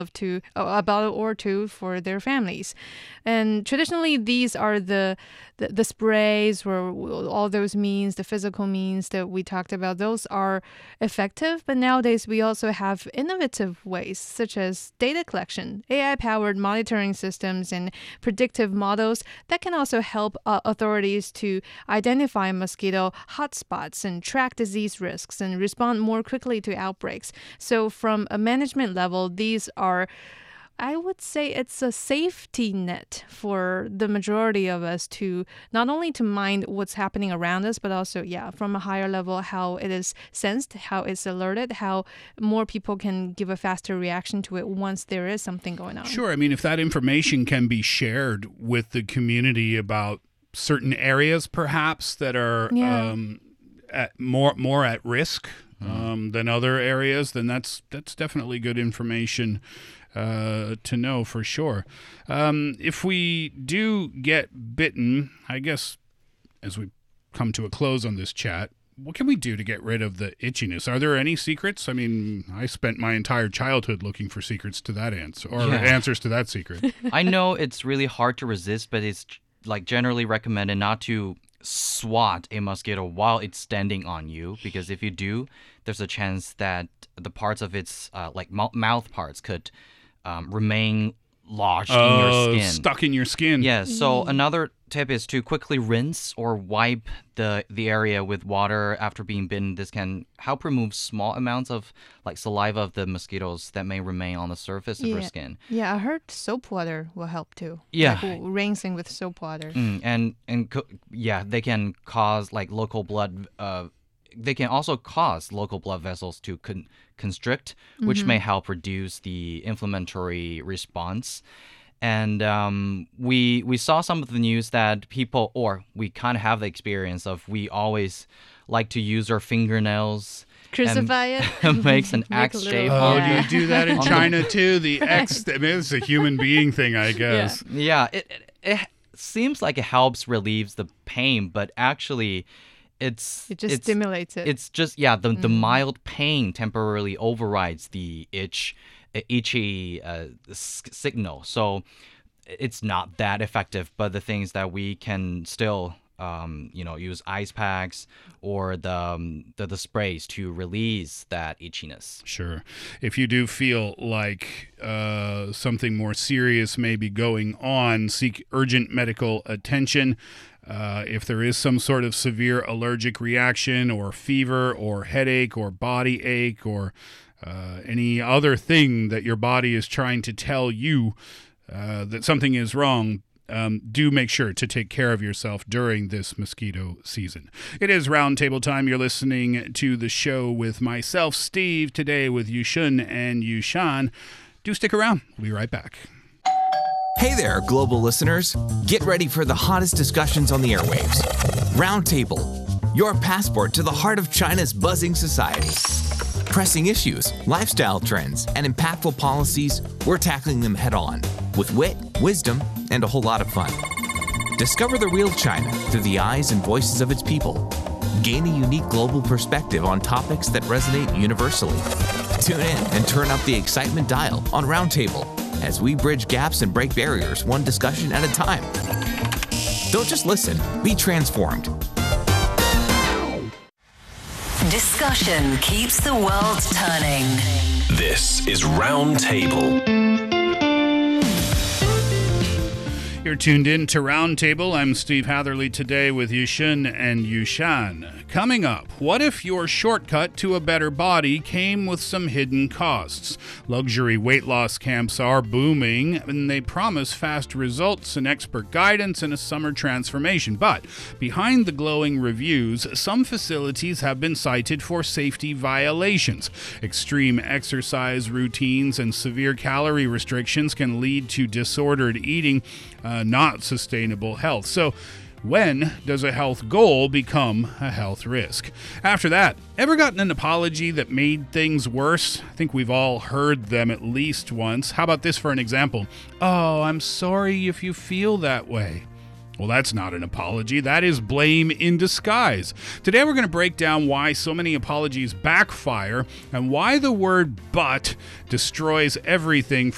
to a bottle or two for their families. And traditionally, these are the sprays or all those means, the physical means that we talked about. Those are effective, but nowadays we also have innovative ways such as data collection, AI-powered monitoring systems, and predictive models that can also help authorities to identify mosquito hotspots and track disease risks and respond more quickly to outbreaks. So from a management level, these are, I would say, it's a safety net for the majority of us to not only to mind what's happening around us, but also, from a higher level, how it is sensed, how it's alerted, how more people can give a faster reaction to it once there is something going on. Sure. I mean, if that information can be shared with the community about certain areas, perhaps, that are more at risk than other areas, then that's definitely good information to know for sure. If we do get bitten, I guess as we come to a close on this chat, what can we do to get rid of the itchiness? Are there any secrets? I mean, I spent my entire childhood looking for secrets to that answer, or answers to that secret. I know it's really hard to resist, but it's like generally recommended not to swat a mosquito while it's standing on you, because if you do, there's a chance that the parts of its mouth parts could remain lodged in your skin. Stuck in your skin. Yeah, so another tip is to quickly rinse or wipe the area with water after being bitten. This can help remove small amounts of saliva of the mosquitoes that may remain on the surface of your skin. Yeah, I heard soap water will help too. Yeah. Rinsing with soap water. They can cause local blood they can also cause local blood vessels to constrict, which may help reduce the inflammatory response. And we saw some of the news that people, or we kind of have the experience of, we always like to use our fingernails. Crucify it. Makes an X shape. Oh, do you do that in China too? The X, I mean, it's a human being thing, I guess. Yeah, it seems like it helps relieve the pain, but actually it just stimulates it. It's just, the mild pain temporarily overrides the itchy signal. So it's not that effective, but the thing is that we can still use ice packs or the sprays to release that itchiness. Sure. If you do feel like something more serious may be going on, seek urgent medical attention. If there is some sort of severe allergic reaction or fever or headache or body ache or any other thing that your body is trying to tell you that something is wrong, do make sure to take care of yourself during this mosquito season. It is Roundtable time. You're listening to the show with myself, Steve, today with Yushun and Yushan. Do stick around. We'll be right back. Hey there, global listeners. Get ready for the hottest discussions on the airwaves. Roundtable, your passport to the heart of China's buzzing society. Pressing issues, lifestyle trends, and impactful policies, we're tackling them head on with wit, wisdom, and a whole lot of fun. Discover the real China through the eyes and voices of its people. Gain a unique global perspective on topics that resonate universally. Tune in and turn up the excitement dial on Roundtable as we bridge gaps and break barriers one discussion at a time. Don't just listen, be transformed. Discussion keeps the world turning. This is Roundtable. You're tuned in to Roundtable. I'm Steve Hatherley today with Yushun and Yushan. Coming up, what if your shortcut to a better body came with some hidden costs? Luxury weight loss camps are booming, and they promise fast results and expert guidance and a summer transformation. But behind the glowing reviews, some facilities have been cited for safety violations. Extreme exercise routines and severe calorie restrictions can lead to disordered eating, not sustainable health. So when does a health goal become a health risk? After that, ever gotten an apology that made things worse? I think we've all heard them at least once. How about this for an example? Oh, I'm sorry if you feel that way. Well, that's not an apology. That is blame in disguise. Today, we're going to break down why so many apologies backfire and why the word but destroys everything for